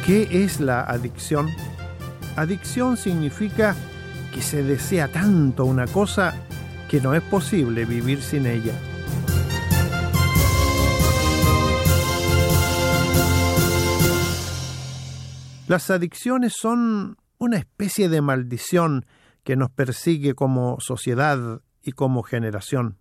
¿Qué es la adicción? Adicción significa que se desea tanto una cosa que no es posible vivir sin ella. Las adicciones son una especie de maldición que nos persigue como sociedad y como generación.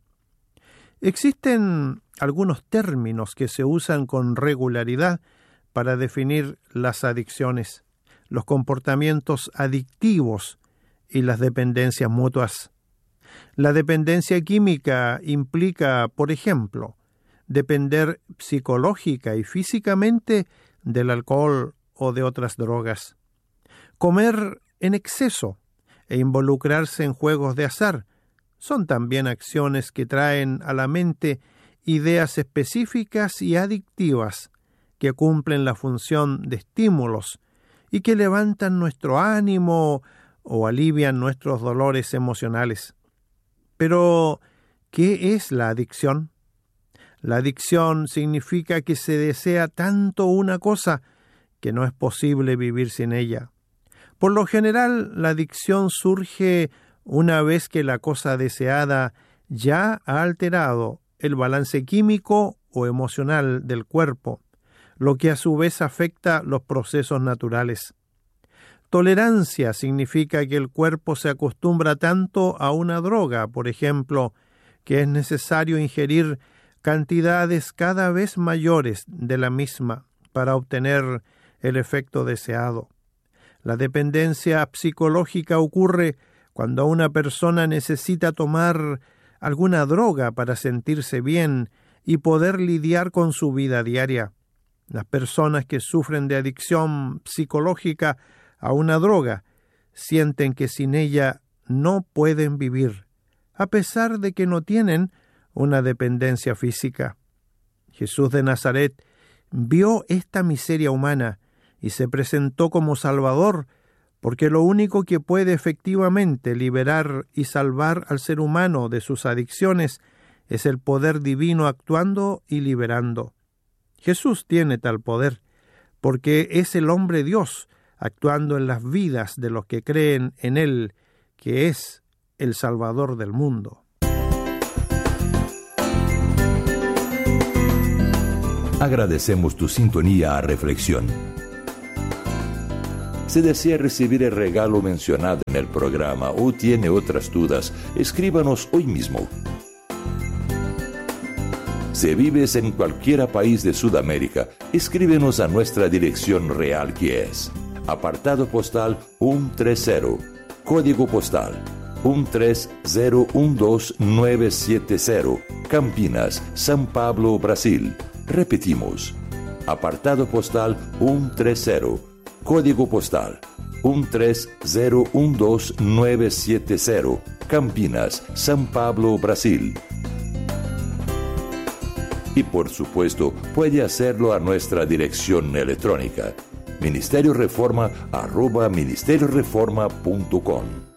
Existen algunos términos que se usan con regularidad para definir las adicciones, los comportamientos adictivos y las dependencias mutuas. La dependencia química implica, por ejemplo, depender psicológica y físicamente del alcohol o de otras drogas. Comer en exceso e involucrarse en juegos de azar son también acciones que traen a la mente ideas específicas y adictivas que cumplen la función de estímulos y que levantan nuestro ánimo o alivian nuestros dolores emocionales. Pero, ¿qué es la adicción? La adicción significa que se desea tanto una cosa que no es posible vivir sin ella. Por lo general, la adicción surge una vez que la cosa deseada ya ha alterado el balance químico o emocional del cuerpo, lo que a su vez afecta los procesos naturales. Tolerancia significa que el cuerpo se acostumbra tanto a una droga, por ejemplo, que es necesario ingerir cantidades cada vez mayores de la misma para obtener el efecto deseado. La dependencia psicológica ocurre cuando una persona necesita tomar alguna droga para sentirse bien y poder lidiar con su vida diaria. Las personas que sufren de adicción psicológica a una droga sienten que sin ella no pueden vivir, a pesar de que no tienen una dependencia física. Jesús de Nazaret vio esta miseria humana y se presentó como Salvador, porque lo único que puede efectivamente liberar y salvar al ser humano de sus adicciones es el poder divino actuando y liberando. Jesús tiene tal poder, porque es el hombre Dios actuando en las vidas de los que creen en Él, que es el Salvador del mundo. Agradecemos tu sintonía a Reflexión. Si desea recibir el regalo mencionado en el programa o tiene otras dudas, escríbanos hoy mismo. Si vives en cualquier país de Sudamérica, escríbenos a nuestra dirección real, que es apartado postal 130, código postal 13012970, Campinas, São Paulo, Brasil. Repetimos, apartado postal 130, código postal 13012970, Campinas, São Paulo, Brasil. Y por supuesto, puede hacerlo a nuestra dirección electrónica, ministerioreforma@ministerioreforma.com.